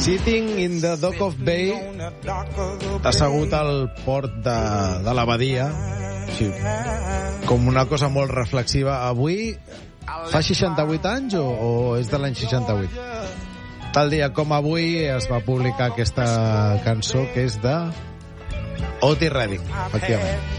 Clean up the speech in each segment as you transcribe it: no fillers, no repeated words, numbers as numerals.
Sitting in the Dock of Bay, assegut al port de l'Abadia, sí, com una cosa molt reflexiva. Avui fa 68 anys o és de l'any 68? Tal dia com avui es va publicar aquesta cançó, que és de Otis Redding, efectivament.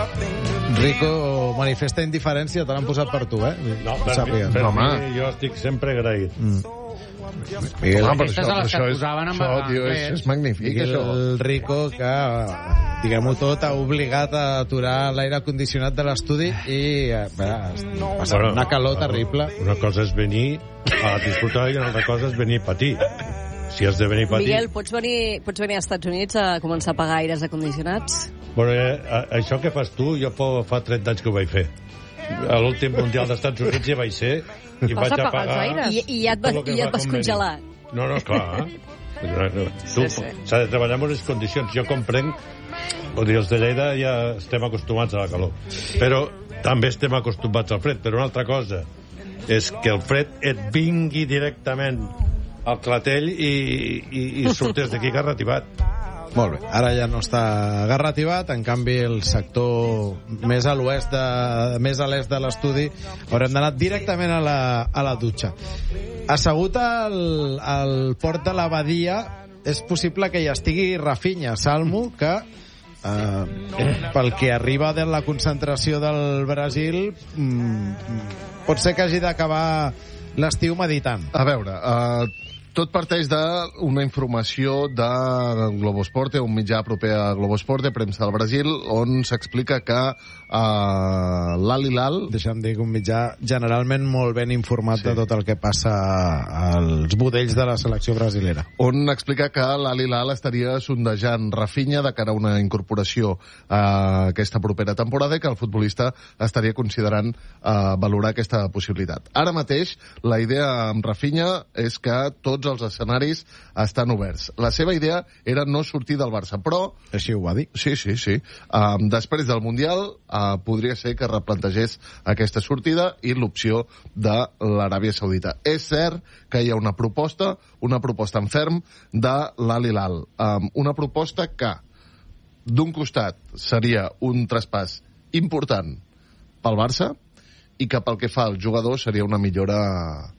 Rico manifesta indiferència, te l'han posat per tu, eh? No, per mi jo estic sempre agraït. Miguel, aquestes a les que et posaven amb és magnífic, Miguel això. Rico, que, diguem-ho tot, ha obligat a aturar l'aire condicionat de l'estudi i passa una calor terrible. Una cosa és venir a disfrutar i una altra cosa és venir a patir. Si has de venir a patir... Miguel, pots venir als Estats Units a començar a pagar aires acondicionats? Bueno, això que fas tu, jo fa 30 anys que ho vaig fer. A l'últim Mundial dels Estats Units ja vaig ser i vaig a pagar... I ja et vas congelar. No, clar. S'ha de treballar en unes condicions. Jo comprenc, els de Lleida ja estem acostumats a la calor. Però també estem acostumats al fred. Però una altra cosa és que el fred et vingui directament al clatell i surtes d'aquí garrativat. Molt bé, ara ja no està garrativat, en canvi el sector més a l'oest, més a l'est de l'estudi, haurem d'anar directament a la dutxa. Assegut al port de l'Abadia, és possible que hi estigui Rafinha, Salmo, que pel que arriba de la concentració del Brasil, pot ser que hagi d'acabar l'estiu meditant. A veure, tot parteix d'una informació de Globoesporte, un mitjà proper a Globoesporte, premsa del Brasil, on s'explica que l'Al Hilal... Deixa'm dir que un mitjà generalment molt ben informat de tot el que passa als budells de la selecció brasilera. On explica que l'Al Hilal estaria sondejant Rafinha de cara a una incorporació a aquesta propera temporada i que el futbolista estaria considerant valorar aquesta possibilitat. Ara mateix, la idea amb Rafinha és que tots els escenaris estan oberts. La seva idea era no sortir del Barça, però... Així ho va dir. Sí. Després del Mundial podria ser que replantegés aquesta sortida i l'opció de l'Aràbia Saudita. És cert que hi ha una proposta en ferm de l'Al Hilal. Una proposta que, d'un costat, seria un traspàs important pel Barça i que pel que fa al jugador seria una millora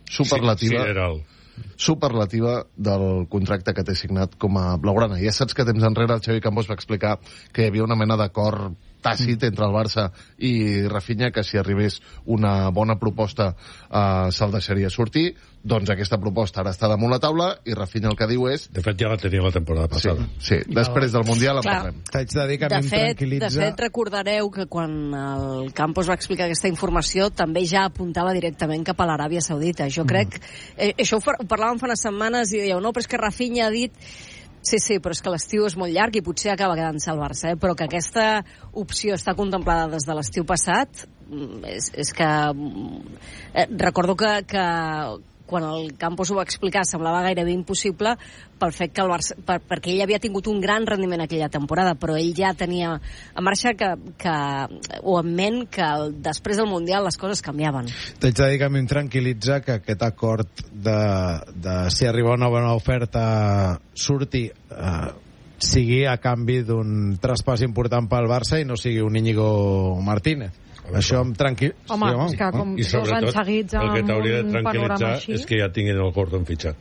superlativa del contracte que té signat com a blaugrana. Ja saps que temps enrere el Xavi Campos va explicar que hi havia una mena d'acord tàcit entre el Barça i Rafinha, que si arribés una bona proposta se'l deixaria sortir. Doncs aquesta proposta ara està damunt la taula i Rafinha el que diu és... De fet, ja la tenia la temporada passada. Sí. Després del Mundial en parlem. T'haig de dir que a mi em tranquil·litza... De fet, recordareu que quan el Campos va explicar aquesta informació també ja apuntava directament cap a l'Aràbia Saudita. Jo crec... Això ho parlàvem fa unes setmanes i dieu, no, però és que Rafinha ha dit... Sí, però és que l'estiu és molt llarg i potser acaba quedant-se al Barça, però que aquesta opció està contemplada des de l'estiu passat és que... Recordo que quan el Campos ho va explicar semblava gairebé impossible pel fet que el Barça, perquè ell havia tingut un gran rendiment aquella temporada, però ell ja tenia en marxa o en ment que després del Mundial les coses canviaven. T'haig de dir que a mi em tranquil·litza que aquest acord de si arriba una bona oferta surti sigui a canvi d'un traspàs important pel Barça i no sigui un Íñigo Martínez. Això em tranquil·litza. Home, és que com i dos anys seguits el que t'hauria de un panorama tranquil·litzar així... és que ja tinguin el Gordon fitxat.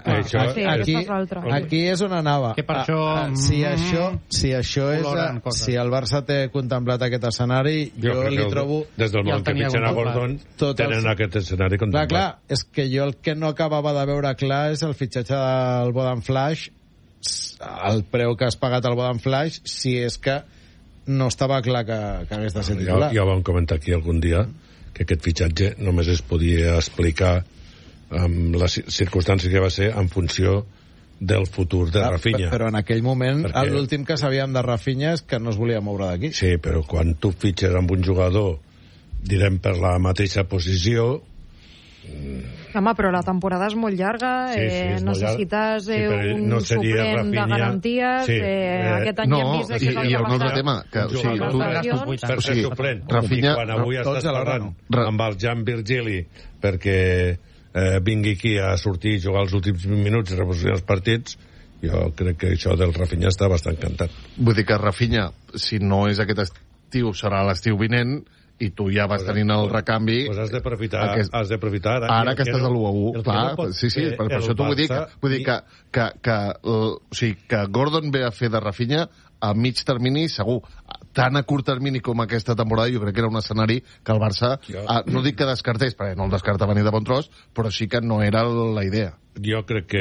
Aquí és on anava. Que per això... Si el Barça té contemplat aquest escenari, jo li trobo... Des del moment que fitxen a Gordon, tenen aquest escenari contemplat. Clar, és que jo el que no acabava de veure clar és el fitxatge del Bodan Flash, el preu que has pagat al Bodan Flash, si és que no estava clar que hagués de ser titular. Ja vam comentar aquí algun dia que aquest fitxatge només es podia explicar amb les circumstàncies que va ser en funció del futur de Rafinha. Però en aquell moment, l'últim que sabíem de Rafinha és que no es volia moure d'aquí. Sí, però quan tu fitxes amb un jugador, direm per la mateixa posició... Home, però la temporada és molt llarga, necessites un suplent de garanties, aquest any hem vist que i un altre tema, que per ser suplent, Rafinha, quan avui estàs parlant amb el Jan Virgili perquè vingui aquí a sortir i jugar els últims 20 minuts i reposicionar els partits, jo crec que això del Rafinha està bastant cantat. Vull dir que Rafinha, si no és aquest estiu, serà l'estiu vinent, i tu ja vas tenint el recanvi... Pues has d'aprofitar ara que estàs a l'1-1, clar, sí, per això t'ho vull dir que Gordon ve a fer de Rafinha a mig termini, segur. Tan a curt termini com aquesta temporada, jo crec que era un escenari que el Barça, no dic que descartés, perquè no el descartava ni de bon tros, però sí que no era la idea. Jo crec que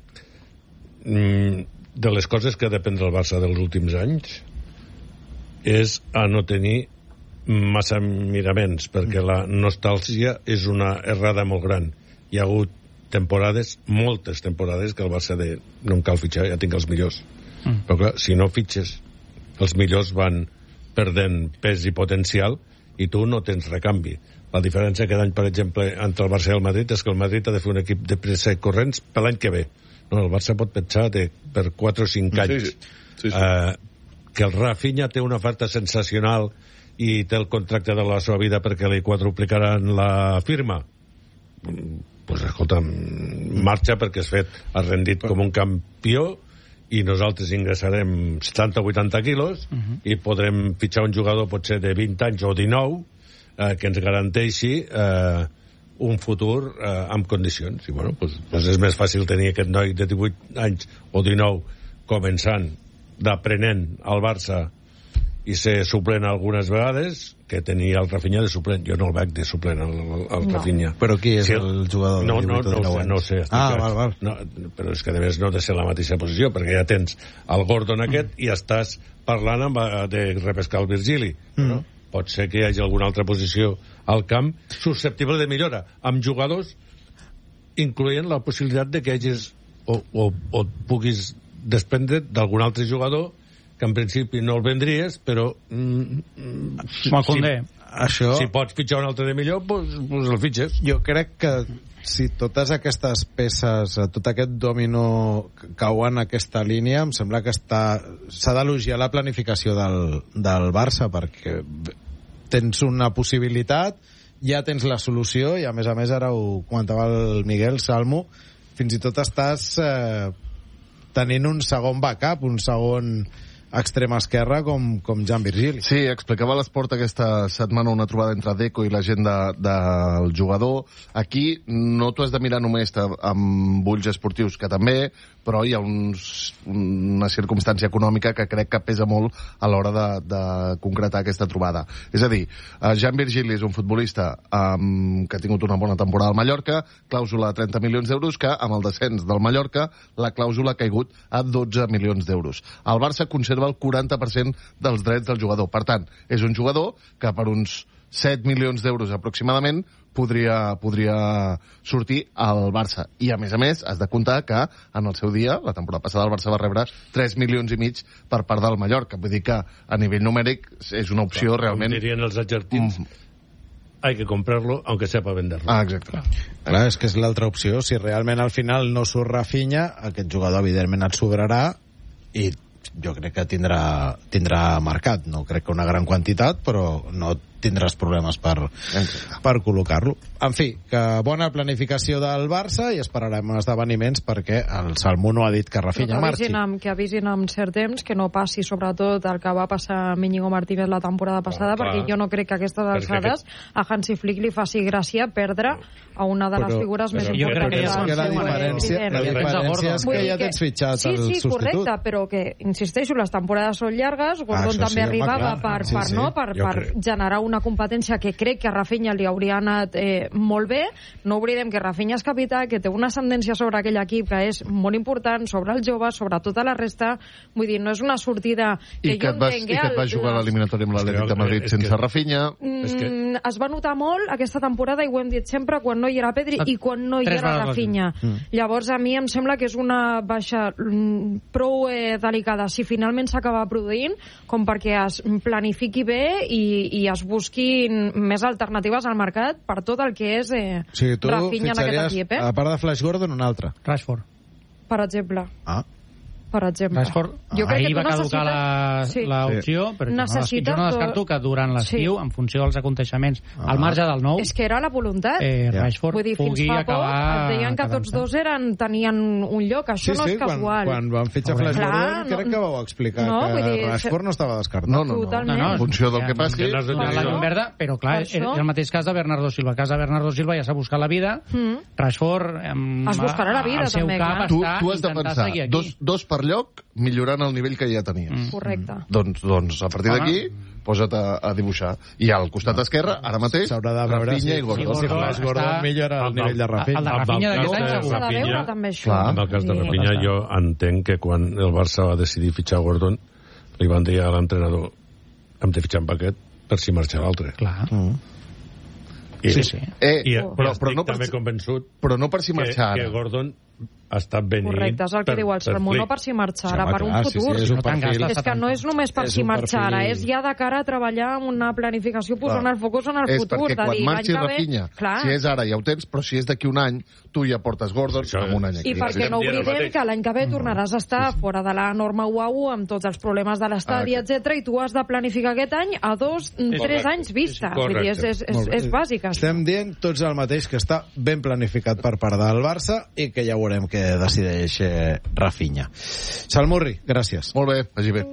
de les coses que depèn del Barça dels últims anys és a no tenir massa miraments, perquè la nostàlgia és una errada molt gran. Hi ha hagut temporades, moltes temporades, que el Barça no em cal fitxar, ja tinc els millors. Però clar, si no fitxes, els millors van perdent pes i potencial i tu no tens recanvi. La diferència cada any, per exemple, entre el Barça i el Madrid és que el Madrid ha de fer un equip de pressa i corrents per l'any que ve. No, el Barça pot pensar per 4 o 5 anys. Sí. Que el Rafinha té una oferta sensacional i té el contracte de la seva vida perquè li quadruplicaran la firma, pues escolta, marxa perquè has rendit com un campió i nosaltres ingressarem 70 o 80 quilos i podrem fitxar un jugador potser de 20 anys o 19 que ens garanteixi un futur amb condicions. I bueno, pues és més fàcil tenir aquest noi de 18 anys o 19 començant d'aprenent al Barça i ser suplent algunes vegades que tenia el Rafinha de suplent. Jo no el veig de suplent al Rafinha. Però qui és el jugador? No ho sé. Val. No, però és que a més no ha de ser la mateixa posició, perquè ja tens el Gordon aquest i estàs parlant de repescar el Virgili. No? Pot ser que hi hagi alguna altra posició al camp susceptible de millora, amb jugadors incloent la possibilitat de que hagis o puguis desprendre d'algun altre jugador que en principi no el vendries, però si pots fitxar un altre de millor, doncs el fitxes. Jo crec que si totes aquestes peces, tot aquest domino cauen en aquesta línia, em sembla que s'ha d'elogiar la planificació del Barça, perquè tens una possibilitat, ja tens la solució, i a més ara ho comentava el Miguel Salmo, fins i tot estàs tenint un segon backup, un segon extrema esquerra com Jan Virgili. Sí, explicava a l'Esport aquesta setmana una trobada entre Deco i la gent del jugador. Aquí no t'ho has de mirar només amb ulls esportius, que també, però hi ha una circumstància econòmica que crec que pesa molt a l'hora de concretar aquesta trobada. És a dir, Jan Virgili és un futbolista que ha tingut una bona temporada al Mallorca, clàusula de 30 milions d'euros, que amb el descens del Mallorca la clàusula ha caigut a 12 milions d'euros. El Barça conserva el 40% dels drets del jugador. Per tant, és un jugador que per uns 7 milions d'euros aproximadament podria sortir al Barça. I a més, has de comptar que en el seu dia, la temporada passada, el Barça va rebre 3 milions i mig per part del Mallorca. Vull dir que a nivell numèric és una opció realment... Com dirien els argentins, hay que comprarlo aunque sea para venderlo. Exacte. Clar, és que és l'altra opció. Si realment al final no surt Rafinha, aquest jugador evidentment et sobrarà i jo crec que tindrà mercat. No crec que una gran quantitat, però no tindràs problemes per col·locar-lo. En fi, que bona planificació del Barça i esperarem esdeveniments perquè el Salmo no ha dit que Rafinha marxi. Que avisin amb cert temps, que no passi sobretot el que va passar amb Íñigo Martínez la temporada passada, perquè jo no crec que aquestes alçades a Hansi Flick li faci gràcia perdre a una de les figures més importants. La diferència és que ja tens fitxat el substitut. Sí, correcte, però que, insisteixo, les temporades són llargues, Gordon també arribava per generar una competència que crec que a Rafinha li hauria anat molt bé. No oblidem que Rafinha és capità, que té una ascendència sobre aquell equip que és molt important, sobre els joves, sobre tota la resta. Vull dir, no és una sortida que jo entenc. I que et va jugar a l'eliminatòria amb l'Atlètic de Madrid sense Rafinha. Es va notar molt aquesta temporada, i ho hem dit sempre, quan no hi era Pedri i quan no hi era Rafinha. Llavors, a mi em sembla que és una baixa prou delicada, si finalment s'acaba produint, com perquè es planifiqui bé i es busquin més alternatives al mercat per tot el que és Rafinha en aquest equip. A part de Flash Gordon, un altre. Rashford. Per exemple. per exemple. Ahir va caducar l'opció, però jo no descarto que durant l'estiu, en funció dels aconteixements, al marge del nou... És que era la voluntat. Rashford pugui acabar... Et deien que tots dos tenien un lloc, això no és casual. Quan van fitxar Flash Gordon, crec que vau explicar que Rashford no estava descartat. No. En funció del que passi... Però clar, és el mateix cas de Bernardo Silva. El cas de Bernardo Silva ja s'ha buscat la vida, Rashford... Es buscarà la vida, també, clar. Tu has de pensar, dos per lloc, millorant el nivell que ja tenies. Correcte. Doncs a partir d'aquí posa't a dibuixar. I al costat esquerre, ara mateix, Rafinha i Gordon. Si Flash Gordon millora el nivell de Rafinha. El de Rafinha d'aquest any s'ha de veure també això. En el cas de Rafinha, jo entenc que quan el Barça va decidir fitxar Gordon, li van dir a l'entrenador, hem de fitxar un paquet per si marxa l'altre. Clar. Però no també convençut per si marxar que Gordon ha estat venint... Correcte, és el que diu el Sermó, no per si marxar ara, per un futur. És que no és només per si marxar ara, és ja de cara a treballar amb una planificació posant el focus en el futur. És perquè quan marxi Rafinha, si és ara ja ho tens, però si és d'aquí un any, tu ja portes Gordon amb un any aquí. I perquè no oblidem que l'any que ve tornaràs a estar fora de la norma UAU amb tots els problemes de l'estadi, etc. i tu has de planificar aquest any a 2-3 anys vista. És bàsic. Estem dient tots el mateix, que està ben planificat per part del Barça i que ja veurem que decideix Rafinha. Salmurri, gràcies. Molt bé, vagi bé.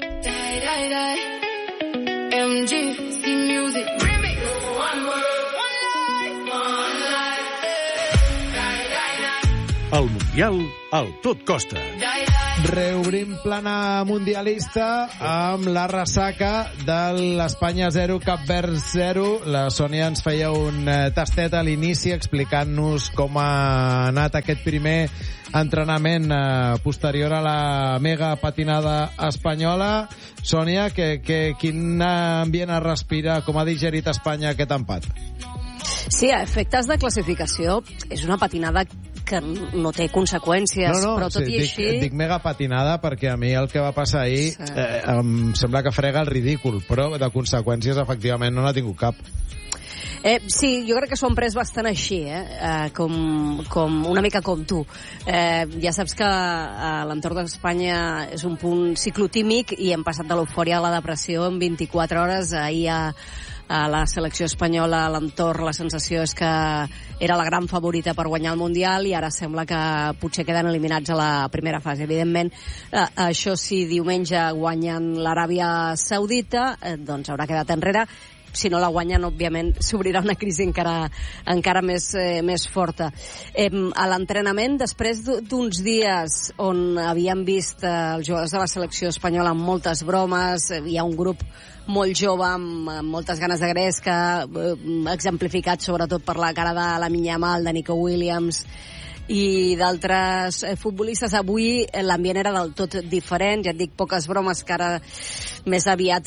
El Mundial al tot costa. Reobrim plana mundialista amb la ressaca de l'Espanya 0, Cap Verd 0. La Sònia ens feia un tastet a l'inici explicant-nos com ha anat aquest primer entrenament posterior a la mega patinada espanyola. Sònia, quin ambient es respira, com ha digerit Espanya aquest empat? Sí, a efectes de classificació és una patinada que no té conseqüències, però tot i així... Dic mega patinada perquè a mi el que va passar ahir em sembla que frega el ridícul, però de conseqüències efectivament no n'ha tingut cap. Sí, jo crec que s'ho han pres bastant així, com una mica com tu. Ja saps que l'entorn d'Espanya és un punt ciclotímic i hem passat de l'eufòria a la depressió en 24 hores. Ahir a la selecció espanyola, a l'entorn, la sensació és que era la gran favorita per guanyar el Mundial i ara sembla que potser queden eliminats a la primera fase. Evidentment, això si diumenge guanyen l'Aràbia Saudita, doncs haurà quedat enrere. Si no la guanyen, òbviament, s'obrirà una crisi encara més forta. A l'entrenament, després d'uns dies on havíem vist els jugadors de la selecció espanyola amb moltes bromes, hi ha un grup molt jove amb moltes ganes de gresca, exemplificat sobretot per la cara de Lamine Yamal, de Nico Williams i d'altres futbolistes. Avui l'ambient era del tot diferent, ja et dic, poques bromes, que ara més aviat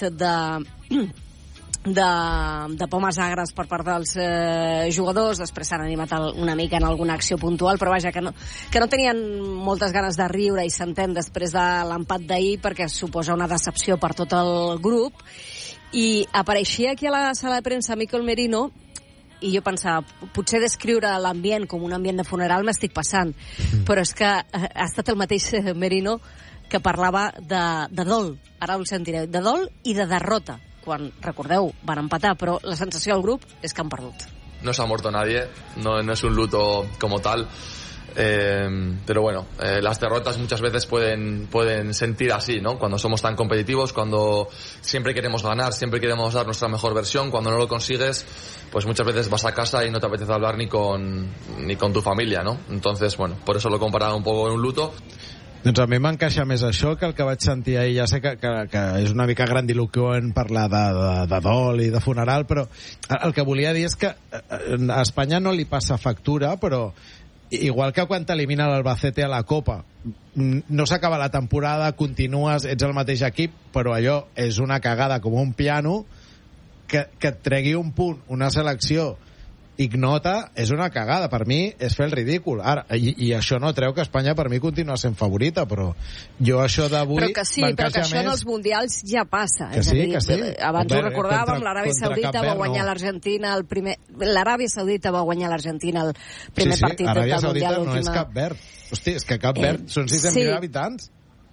de pomes agres per part dels jugadors. Després s'han animat una mica en alguna acció puntual, però vaja, que no tenien moltes ganes de riure, i s'entén després de l'empat d'ahir, perquè suposa una decepció per tot el grup. I apareixia aquí a la sala de premsa Mikel Merino i jo pensava, potser descriure l'ambient com un ambient de funeral m'estic passant, però és que ha estat el mateix Merino que parlava de dol, ara ho sentireu, de dol i de derrota, quan, recordeu, van empatar, però la sensació del grup és que han perdut. No se ha muerto nadie, no es un luto como tal, pero bueno, las derrotas muchas veces pueden sentir así, ¿no? Cuando somos tan competitivos, cuando siempre queremos ganar, siempre queremos dar nuestra mejor versión, cuando no lo consigues, pues muchas veces vas a casa y no te apetece hablar ni con tu familia, ¿no? Entonces, bueno, por eso lo he comparado un poco con un luto. Doncs a mi m'encaixa més això que el que vaig sentir ahir. Ja sé que és una mica grandiloquent parlar de dol i de funeral, però el que volia dir és que a Espanya no li passa factura, però igual que quan t'elimina l'Albacete a la Copa, no s'acaba la temporada, continues, ets el mateix equip, però allò és una cagada com un piano, que et tregui un punt una selecció ignota, és una cagada. Per mi és fer el ridícul. Ara, i això no treu que Espanya per mi continua sent favorita, però jo això d'avui... Però que sí, però que això en els Mundials ja passa. Que sí, que sí. Abans ho recordàvem, l'Aràbia Saudita va guanyar l'Argentina el primer... L'Aràbia Saudita va guanyar l'Argentina el primer partit del Mundial. Aràbia Saudita no és Cap Verd. Hosti, és que Cap Verd són 600.000 habitants.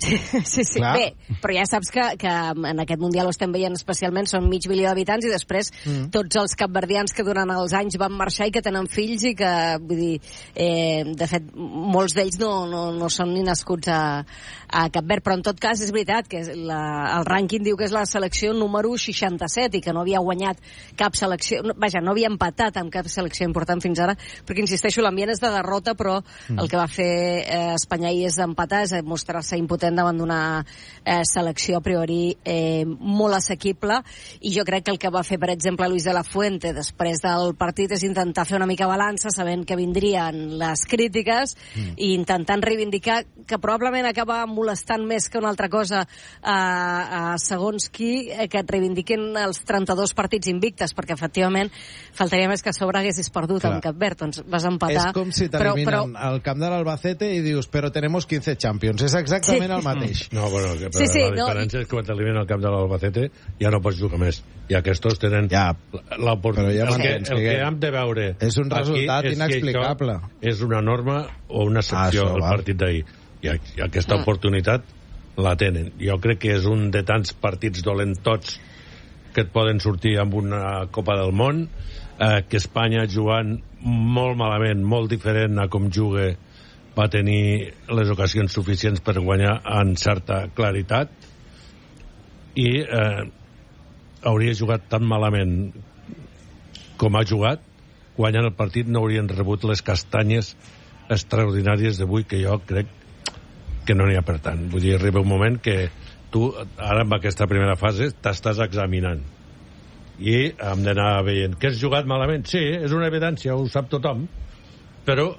Sí. Bé, però ja saps que en aquest Mundial ho estem veient especialment, són 500 milió d'habitants i després tots els capverdians que durant els anys van marxar i que tenen fills i que, vull dir, de fet, molts d'ells no són ni nascuts a Cap Verd, però en tot cas és veritat que el rànquing diu que és la selecció número 67 i que no havia guanyat cap selecció, vaja, no havia empatat amb cap selecció important fins ara, perquè insisteixo, l'ambient és de derrota, però el que va fer Espanya ahir és empatar, és mostrar-se impotent davant d'una selecció a priori molt assequible, i jo crec que el que va fer, per exemple, Luis de la Fuente després del partit és intentar fer una mica balança, sabent que vindrien les crítiques i intentant reivindicar, que probablement acaba molestant més que una altra cosa a segons qui, que et reivindiquin els 32 partits invictes, perquè efectivament faltaria més que a sobre haguessis perdut amb Cap Verd, doncs vas empatar. És com si t'eliminen al camp de l'Albacete i dius, però tenemos 15 Champions, és exactament el mateix. No, bueno, la diferència és que quan t'eliminen al camp de l'Albacete ja no pots jugar més. I aquests tenen l'oportunitat. El que hem de veure... És un resultat inexplicable. És una norma o una excepció del partit d'ahir. I aquesta oportunitat la tenen. Jo crec que és un de tants partits dolentots que et poden sortir amb una Copa del Món, que Espanya jugant molt malament, molt diferent a com juga, va tenir les ocasions suficients per guanyar en certa claritat, i hauria jugat tan malament com ha jugat, guanyant el partit no haurien rebut les castanyes extraordinàries d'avui, que jo crec que no n'hi ha per tant. Vull dir, arriba un moment que tu, ara amb aquesta primera fase, t'estàs examinant i hem d'anar veient que has jugat malament. Sí, és una evidència, ho sap tothom, però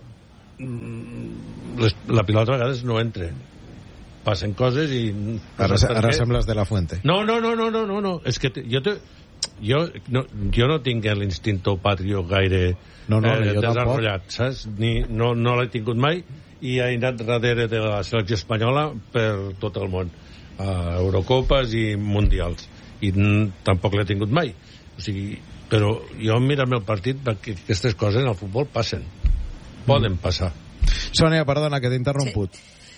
la pilota a vegades no entra, passen coses i... Ara sembles de la Fuente. No, és que jo no tinc l'instinto patrio gaire desenvolupat, saps? No l'he tingut mai, i he anat darrere de la selecció espanyola per tot el món, a Eurocopes i Mundials, i tampoc l'he tingut mai. O sigui, però jo mirant el partit, perquè aquestes coses en el futbol passen, poden passar. Sònia, perdona, que t'he interromput.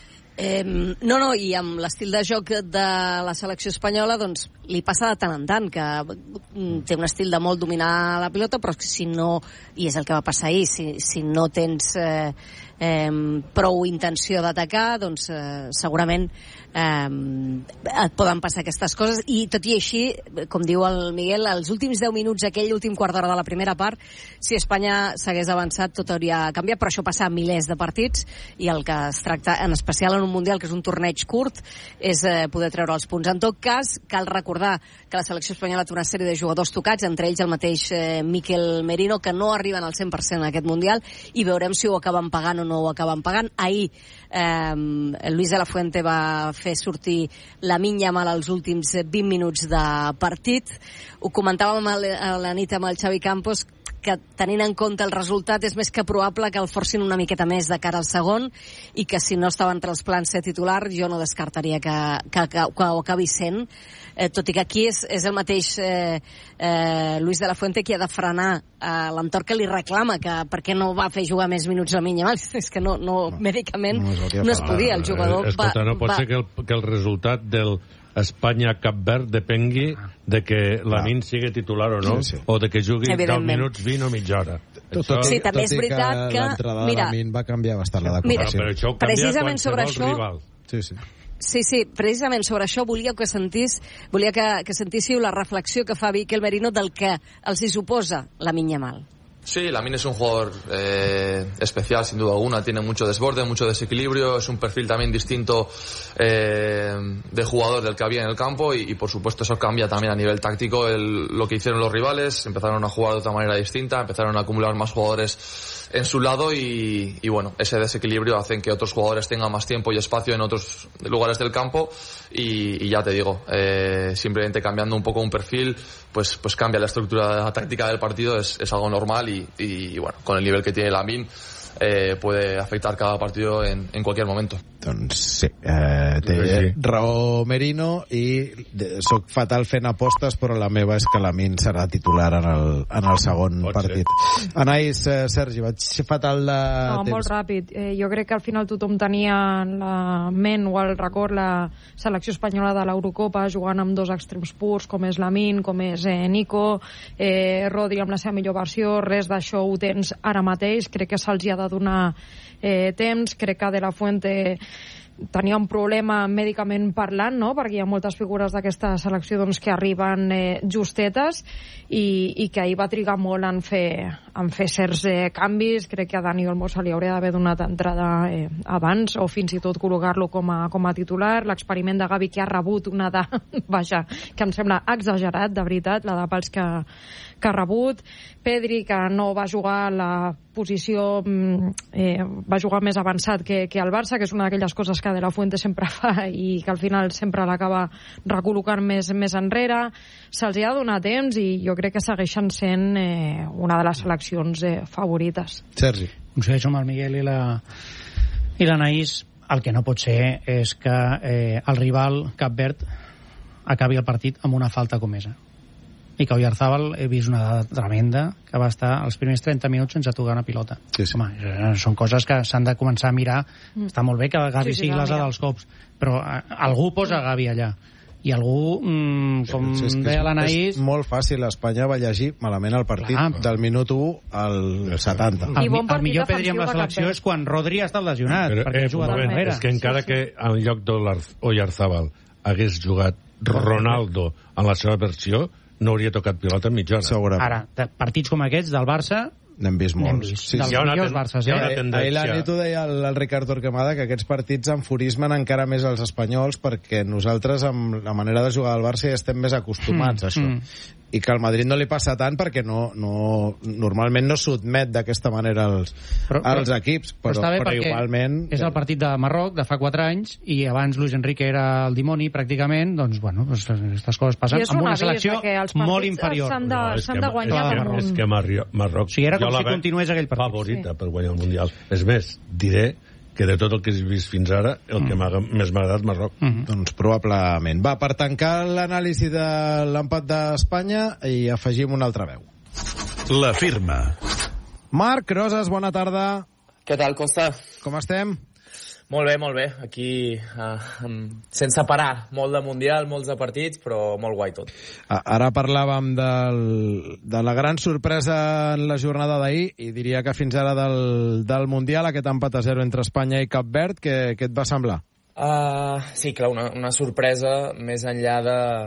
No, i amb l'estil de joc de la selecció espanyola, doncs li passa de tant en tant, que té un estil de molt dominar la pilota, però si no, i és el que va passar ahir, si no tens prou intenció d'atacar, doncs segurament et poden passar aquestes coses, i tot i així, com diu el Miguel, els últims 10 minuts, aquell últim quart d'hora de la primera part, si Espanya s'hagués avançat tot hauria canviat, però això passa a milers de partits, i el que es tracta, en especial en un Mundial que és un torneig curt, és poder treure els punts. En tot cas, cal recordar que la selecció espanyola té una sèrie de jugadors tocats, entre ells el mateix Mikel Merino, que no arriben al 100% en aquest Mundial, i veurem si ho acaben pagant o no ho acaben pagant. Ahir Luis de la Fuente va fer sortir Lamine Yamal als últims 20 minuts de partit. Ho comentàvem a la nit amb el Xavi Campos, que tenint en compte el resultat és més que probable que el forcin una miqueta més de cara al segon, i que si no estava entre els plans ser titular, jo no descartaria que ho acabi sent, tot i que aquí és el mateix Luis de la Fuente qui ha de frenar l'entorn que li reclama que per què no va fer jugar més minuts a Yamal. És que no mèdicament no es podia, el jugador no pot ser que el resultat del Espanya-Cap Verd depengui de que Lamine sigui titular o no, o de que jugui 10 minuts, 20 o mitja hora. Sí, també és veritat que... l'entrada de Lamine va canviar bastant la decoració. Però això ho canvia qualsevol rival. Sí, precisament sobre això volia que sentíssiu la reflexió que fa Mikel Merino del que els hi suposa Lamine Yamal. Sí, Lamine es un jugador especial, sin duda alguna. Tiene mucho desborde, mucho desequilibrio. Es un perfil también distinto de jugador del que había en el campo y por supuesto, eso cambia también a nivel táctico lo que hicieron los rivales. Empezaron a jugar de otra manera distinta, empezaron a acumular más jugadores en su lado y bueno, ese desequilibrio hace que otros jugadores tengan más tiempo y espacio en otros lugares del campo y ya te digo, simplemente cambiando un poco un perfil, pues cambia la estructura táctica del partido, es algo normal y bueno, con el nivel que tiene Lamine, puede afectar cada partido en cualquier momento. Doncs sí, té raó Merino, i soc fatal fent apostes, però la meva és que Lamine serà titular en el segon partit. Anais, Sergi, vaig fatal de temps. Molt ràpid. Jo crec que al final tothom tenia en la ment o al record la selecció espanyola de l'Eurocopa jugant amb dos extrems purs, com és Lamine, com és Nico, Rodri amb la seva millor versió. Res d'això ho tens ara mateix. Crec que se'ls ha de donar temps. Crec que De La Fuente tenia un problema mèdicament parlant, no? Perquè hi ha moltes figures d'aquesta selecció doncs, que arriben justetes i que ahir va trigar molt en fer certs canvis. Crec que a Dani Olmo se li hauria d'haver donat entrada abans, o fins i tot col·locar-lo com a titular. L'experiment de Gavi, que ha rebut una de... Vaja, que em sembla exagerat, de veritat, la de pals que ha rebut. Pedri, que no va jugar a la posició, va jugar més avançat que el Barça, que és una d'aquelles coses que De La Fuente sempre fa i que al final sempre l'acaba recol·locant més enrere. Se'ls ha de donar temps i jo crec que segueixen sent una de les seleccions favorites. Sergi. Coincideixo amb el Miguel i l'Anaïs. El que no pot ser és que el rival Cap Verd acabi el partit amb una falta com esa. I que Oyarzábal, he vist una dada tremenda, que va estar els primers 30 minuts sense tocar una pilota. Sí. Home, són coses que s'han de començar a mirar. Està molt bé que Gavi sigui l'asa dels cops, però algú posa Gavi allà. I algú, com deia l'Anaïs... És molt fàcil. Espanya va llegir malament el partit del minut 1 al 70. El millor Pedri amb la selecció és quan Rodri ha estat lesionat, perquè ha jugat darrere. És que encara que en lloc d'Oyarzabal hagués jugat Ronaldo en la seva versió, no hauria tocat pilota en mitja hora. Segurament. Ara, partits com aquests del Barça n'hem vist molts. Sí, dels millors Barças. Ahir la nit ho deia el Ricard Torquemada, que aquests partits enfurismen encara més els espanyols, perquè nosaltres amb la manera de jugar del Barça ja estem més acostumats a això. I que al Madrid no li passa tant perquè normalment no sotmet d'aquesta manera als equips, però igualment... És el partit de Marroc de fa 4 anys i abans Luis Enrique era el dimoni pràcticament, doncs bueno, aquestes coses passen amb una selecció molt inferior. S'han de guanyar per és que Marroc, o sigui, era com si continués aquell partit. Favorita per guanyar el Mundial. És més, diré que de tot el que he vist fins ara, el que més m'ha agradat Marroc. Doncs probablement. Va, per tancar l'anàlisi de l'empat d'Espanya, i afegim una altra veu. La firma. Marc Roses, bona tarda. Què tal, Costa? Com estem? Molt bé. Aquí, sense parar. Molt de Mundial, molts de partits, però molt guai tot. Ara parlàvem de la gran sorpresa en la jornada d'ahir, i diria que fins ara del Mundial, aquest empat a 0 entre Espanya i Cap Verd, què et va semblar? Sí, clar, una sorpresa més enllà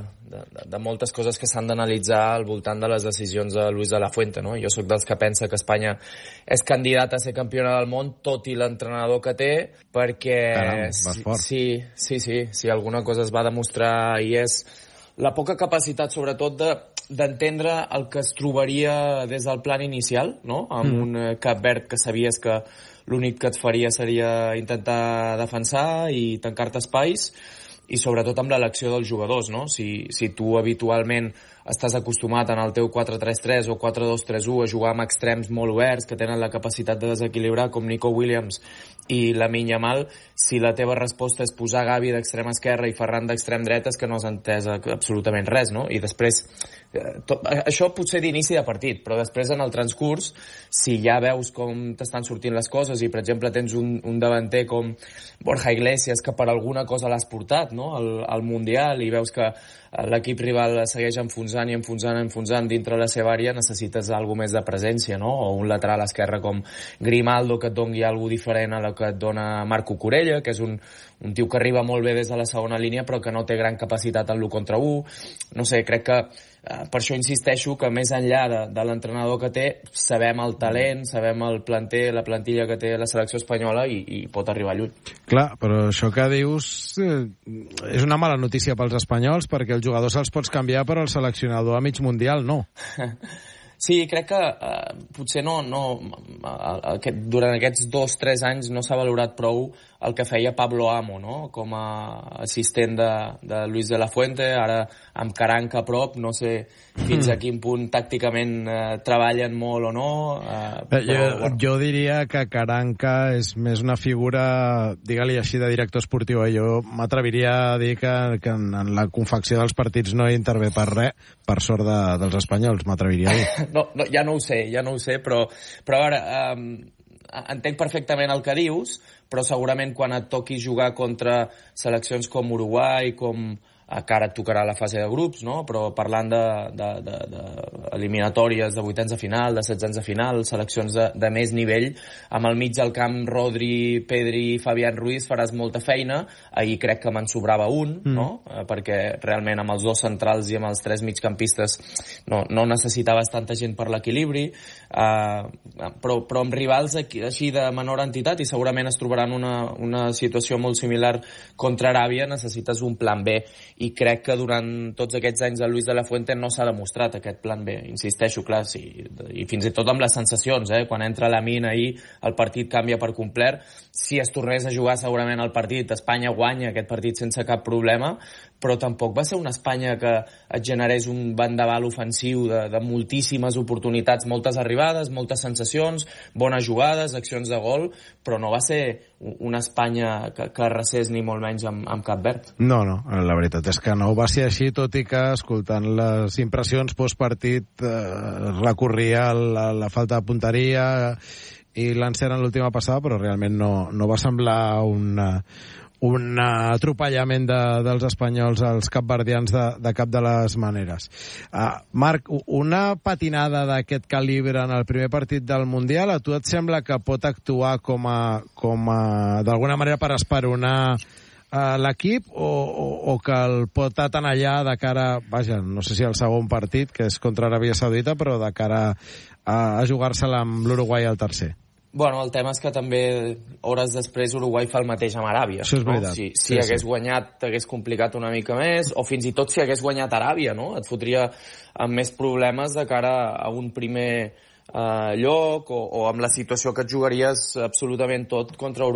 de moltes coses que s'han d'analitzar al voltant de les decisions de Luis de la Fuente, no? Jo sóc dels que pensa que Espanya és candidat a ser campiona del món, tot i l'entrenador que té, perquè... Caram, vas fort. Sí, alguna cosa es va demostrar, i és la poca capacitat, sobretot, d'entendre el que es trobaria des del plan inicial, no? Amb un Cap Verd que sabies que l'únic que et faria seria intentar defensar i tancar-te espais, i sobretot amb l'elecció dels jugadors, no? Si tu habitualment estàs acostumat en el teu 4-3-3 o 4-2-3-1 a jugar amb extrems molt oberts que tenen la capacitat de desequilibrar, com Nico Williams i Lamine Yamal, si la teva resposta és posar Gavi d'extrem esquerra i Ferran d'extrem dret, és que no has entès absolutament res, no? I després, això potser d'inici de partit, però després en el transcurs, si ja veus com t'estan sortint les coses i, per exemple, tens un davanter com Borja Iglesias, que per alguna cosa l'has portat, no?, al Mundial, i veus que l'equip rival segueix enfonsant dintre la seva àrea, necessites alguna més de presència, no? O un lateral esquerre com Grimaldo que et doni alguna diferent a la que et dona Marco Corella, que és un tio que arriba molt bé des de la segona línia però que no té gran capacitat en l'1 contra 1. No sé, crec que per això insisteixo que més enllà de l'entrenador que té, sabem el talent, sabem el planter, la plantilla que té la selecció espanyola, i pot arribar lluny. Clar, però això que dius és una mala notícia pels espanyols, perquè els jugadors se'ls pots canviar, però el seleccionador a mig mundial no. Sí, crec que potser durant aquests 2-3 anys no s'ha valorat prou el que feia Pablo Amo, no? Com a assistent de Luis de la Fuente, ara amb Caranca a prop, no sé fins a quin punt tàcticament treballen molt o no. Jo diria que Caranca és més una figura, digue-li així, de director esportiu. Jo m'atreviria a dir que en la confecció dels partits no hi intervé per res, per sort dels espanyols, m'atreviria a dir. No, ja no ho sé, però ara entenc perfectament el que dius, però segurament quan et toqui jugar contra seleccions com Uruguai, que ara et tocarà la fase de grups, no? Però parlant d'eliminatòries de vuitens de final, de setzents de final, seleccions de més nivell, amb el mig del camp Rodri, Pedri i Fabián Ruiz faràs molta feina. Ahir crec que me'n sobrava un, no? Perquè realment amb els 2 centrals i amb els 3 migcampistes no necessitaves tanta gent per l'equilibri, però amb rivals així de menor entitat, i segurament es trobaran una situació molt similar contra Aràbia, necessites un plan B. I crec que durant tots aquests anys a Luis de la Fuente no s'ha demostrat aquest plan B. Insisteixo, clar, sí, i fins i tot amb les sensacions, quan entra Lamine ahir el partit canvia per complet. Si es tornés a jugar segurament el partit, Espanya guanya aquest partit sense cap problema, però tampoc va ser una Espanya que et generés un vendaval ofensiu de moltíssimes oportunitats, moltes arribades, moltes sensacions, bones jugades, accions de gol, però no va ser una Espanya que arrasés ni molt menys amb Cap Verd. No, la veritat és que no va ser així, tot i que, escoltant les impressions postpartit, recorria la falta de punteria i l'encert en l'última passada, però realment no va semblar un atropellament dels espanyols als capverdians de cap de les maneres. Marc, una patinada d'aquest calibre en el primer partit del Mundial, a tu et sembla que pot actuar com a d'alguna manera per esperonar l'equip o que el pot atenallar de cara, vaja, no sé si al segon partit, que és contra Aràbia Saudita, però de cara a jugar-se-la amb l'Uruguai al tercer? Bueno, el tema és que també hores després Uruguai fa el mateix amb Aràbia. Això és veritat. Si hagués guanyat t'hagués complicat una mica més, o fins i tot si hagués guanyat Aràbia, no? Et fotria amb més problemes de cara a un primer lloc o amb la situació que et jugaries absolutament tot contra Uruguai.